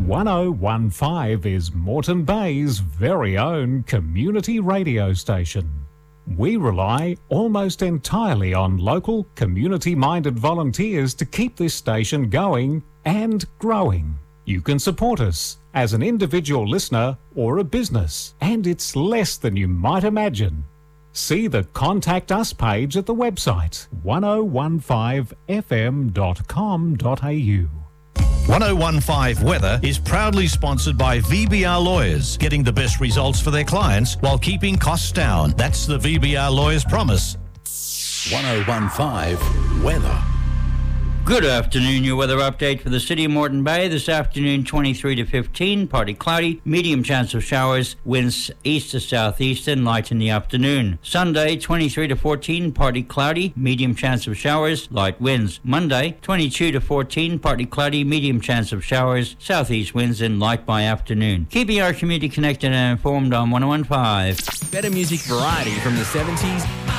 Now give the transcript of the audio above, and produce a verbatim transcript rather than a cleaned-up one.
one oh one five is Moreton Bay's very own community radio station. We rely almost entirely on local, community-minded volunteers to keep this station going and growing. You can support us as an individual listener or a business, and it's less than you might imagine. See the Contact Us page at the website ten fifteen f m dot com dot a u. ten fifteen Weather is proudly sponsored by V B R Lawyers, getting the best results for their clients while keeping costs down. That's the V B R Lawyers promise. ten fifteen Weather. Good afternoon, your weather update for the city of Moreton Bay. This afternoon, twenty-three to fifteen, partly cloudy, medium chance of showers, winds east to southeastern, light in the afternoon. Sunday, twenty-three to fourteen, partly cloudy, medium chance of showers, light winds. Monday, twenty-two to fourteen, partly cloudy, medium chance of showers, southeast winds and light by afternoon. Keeping our community connected and informed on ten fifteen. Better music variety from the seventies